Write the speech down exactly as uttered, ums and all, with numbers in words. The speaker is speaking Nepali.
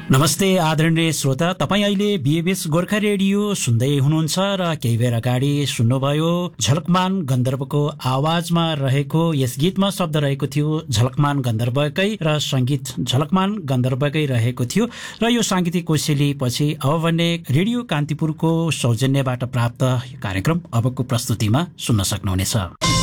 नमस्ते आदरणीय श्रोता, तपाईँ अहिले बीएबीएस गोर्खा रेडियो सुन्दै हुनुहुन्छ र केही बेर अगाडि सुन्नुभयो झलकमान गन्धर्वको आवाजमा रहेको यस गीतमा शब्द रहेको थियो झलकमान गन्धर्वकै र संगीत झलकमान गन्धर्वकै रहेको थियो र यो सांगीतिक कोसेली पछि अब भने रेडियो कान्तिपुरको सौजन्यबाट प्राप्त कार्यक्रम अबको प्रस्तुतिमा सुन्न सक्नुहुनेछ।